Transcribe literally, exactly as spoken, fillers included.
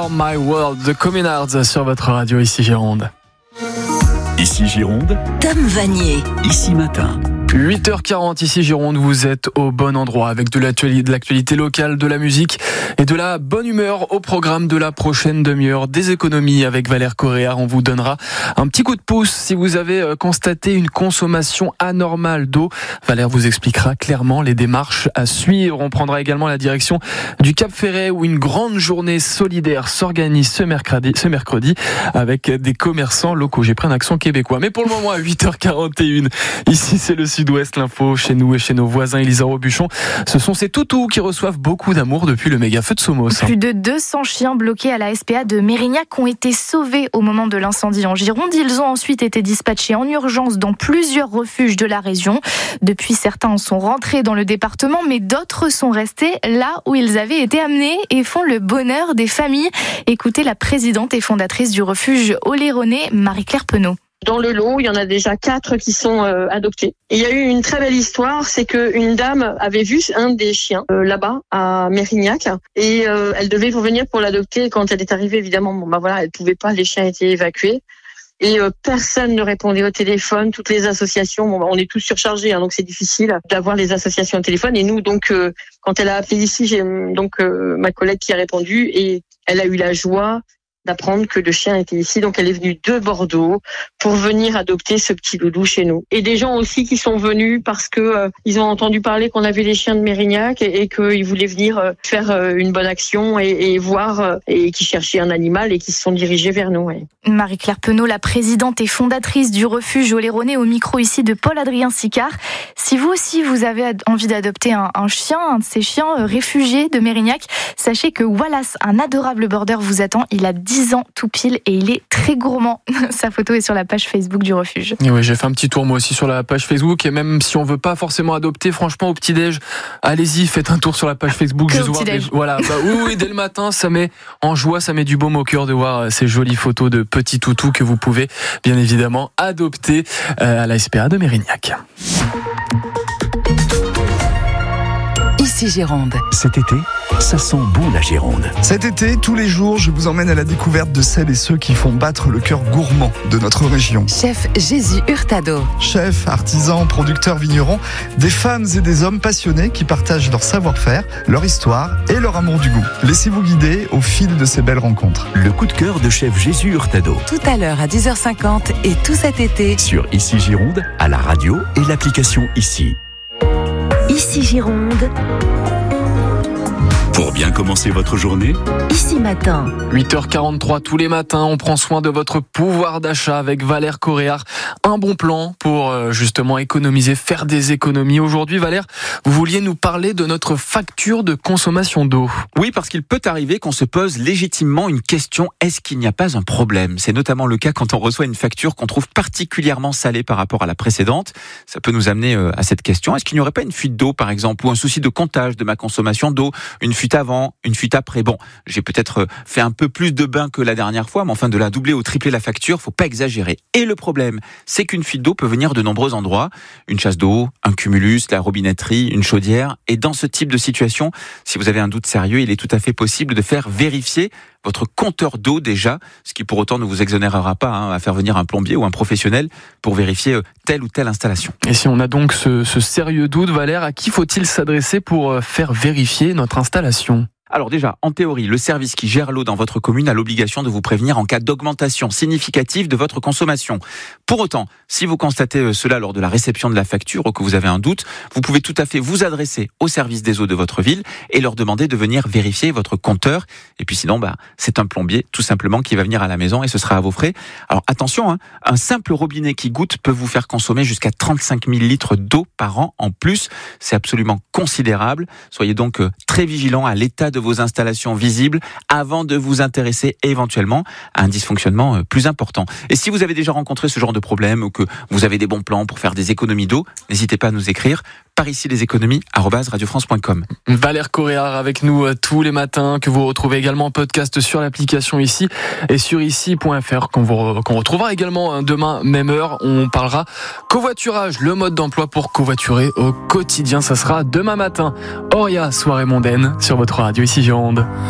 are my world, The Communards sur votre radio, ici Gironde. Ici Gironde, Tom Vanier. Ici Matin. huit heures quarante, ici Gironde, vous êtes au bon endroit avec de l'actualité, de l'actualité locale, de la musique et de la bonne humeur au programme de la prochaine demi-heure. Des économies avec Valère Coréard. On vous donnera un petit coup de pouce si vous avez constaté une consommation anormale d'eau. Valère vous expliquera clairement les démarches à suivre. On prendra également la direction du Cap Ferret où une grande journée solidaire s'organise ce mercredi, ce mercredi avec des commerçants locaux. J'ai pris un accent québécois. Mais pour le moment, à huit heures quarante et une, ici c'est le Sud-Ouest, l'info chez nous et chez nos voisins. Elisa Robuchon, ce sont ces toutous qui reçoivent beaucoup d'amour depuis le méga feu de Somos. Plus de deux cents chiens bloqués à la S P A de Mérignac ont été sauvés au moment de l'incendie en Gironde. Ils ont ensuite été dispatchés en urgence dans plusieurs refuges de la région. Depuis, certains en sont rentrés dans le département, mais d'autres sont restés là où ils avaient été amenés et font le bonheur des familles. Écoutez la présidente et fondatrice du refuge Oléronais, Marie-Claire Penaud. Dans le lot, il y en a déjà quatre qui sont euh, adoptés. Et il y a eu une très belle histoire, c'est qu'une dame avait vu un des chiens euh, là-bas à Mérignac et euh, elle devait revenir pour l'adopter. Quand elle est arrivée, évidemment, bon bah voilà, elle pouvait pas, les chiens étaient évacués et euh, personne ne répondait au téléphone. Toutes les associations, bon bah, on est tous surchargés, hein, donc c'est difficile d'avoir les associations au téléphone. Et nous, donc, euh, quand elle a appelé ici, j'ai donc euh, ma collègue qui a répondu et elle a eu la joie d'apprendre que le chien était ici. Donc elle est venue de Bordeaux pour venir adopter ce petit doudou chez nous. Et des gens aussi qui sont venus parce que euh, ils ont entendu parler qu'on avait les chiens de Mérignac et, et qu'ils voulaient venir euh, faire euh, une bonne action et, et voir euh, et qui cherchaient un animal et qui se sont dirigés vers nous. Ouais. Marie-Claire Penaud, la présidente et fondatrice du refuge Oléronais, au micro ici de Paul-Adrien Sicard. Si vous aussi vous avez envie d'adopter un, un chien, un de ces chiens euh, réfugiés de Mérignac, sachez que Wallace, un adorable border, vous attend. Il a dix ans tout pile et il est très gourmand. Sa photo est sur la page Facebook du refuge. Et oui, j'ai fait un petit tour moi aussi sur la page Facebook et même si on veut pas forcément adopter, franchement au petit-déj, allez-y, faites un tour sur la page Facebook. Que Je au vois des... Voilà, bah, oui, oui, dès le matin, ça met en joie, ça met du baume au cœur de voir ces jolies photos de petits toutous que vous pouvez bien évidemment adopter à la S P A de Mérignac. Ici Gironde. Cet été, ça sent bon la Gironde. Cet été, tous les jours, je vous emmène à la découverte de celles et ceux qui font battre le cœur gourmand de notre région. Chef Jésus Hurtado. Chefs, artisans, producteurs, vignerons, des femmes et des hommes passionnés qui partagent leur savoir-faire, leur histoire et leur amour du goût. Laissez-vous guider au fil de ces belles rencontres. Le coup de cœur de chef Jésus Hurtado. Tout à l'heure à dix heures cinquante et tout cet été. Sur Ici Gironde, à la radio et l'application Ici. Ici Gironde. Pour bien commencer votre journée, Ici Matin. huit heures quarante-trois tous les matins, on prend soin de votre pouvoir d'achat avec Valère Coréard. Un bon plan pour euh, justement économiser, faire des économies. Aujourd'hui, Valère, vous vouliez nous parler de notre facture de consommation d'eau. Oui, parce qu'il peut arriver qu'on se pose légitimement une question, est-ce qu'il n'y a pas un problème ? C'est notamment le cas quand on reçoit une facture qu'on trouve particulièrement salée par rapport à la précédente. Ça peut nous amener euh, à cette question, est-ce qu'il n'y aurait pas une fuite d'eau par exemple, ou un souci de comptage de ma consommation d'eau, une fuite avant, une fuite après. Bon, j'ai peut-être fait un peu plus de bain que la dernière fois, mais enfin de la doubler ou tripler la facture, faut pas exagérer. Et le problème, c'est qu'une fuite d'eau peut venir de nombreux endroits. Une chasse d'eau, un cumulus, la robinetterie, une chaudière. Et dans ce type de situation, si vous avez un doute sérieux, il est tout à fait possible de faire vérifier votre compteur d'eau déjà, ce qui pour autant ne vous exonérera pas hein, à faire venir un plombier ou un professionnel pour vérifier telle ou telle installation. Et si on a donc ce, ce sérieux doute, Valère, à qui faut-il s'adresser pour faire vérifier notre installation ? Alors déjà, en théorie, le service qui gère l'eau dans votre commune a l'obligation de vous prévenir en cas d'augmentation significative de votre consommation. Pour autant, si vous constatez cela lors de la réception de la facture ou que vous avez un doute, vous pouvez tout à fait vous adresser au service des eaux de votre ville et leur demander de venir vérifier votre compteur. Et puis sinon, bah, c'est un plombier tout simplement qui va venir à la maison et ce sera à vos frais. Alors attention, hein, un simple robinet qui goutte peut vous faire consommer jusqu'à trente-cinq mille litres d'eau par an en plus. C'est absolument considérable. Soyez donc très vigilants à l'état de vos installations visibles avant de vous intéresser éventuellement à un dysfonctionnement plus important. Et si vous avez déjà rencontré ce genre de problème ou que vous avez des bons plans pour faire des économies d'eau, n'hésitez pas à nous écrire par ici les économies arobase radio france point com. Valère Coréard avec nous tous les matins, que vous retrouvez également en podcast sur l'application Ici et sur ici point f r qu'on, vous, qu'on retrouvera également demain même heure. On parlera covoiturage, le mode d'emploi pour covoiturer au quotidien. Ça sera demain matin. Oria, soirée mondaine sur votre radio Ici Gironde.